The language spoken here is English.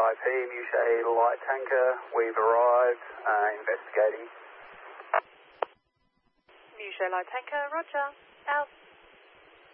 IP, Mushay Light Tanker, we've arrived, investigating. Mushay Light Tanker, roger, out.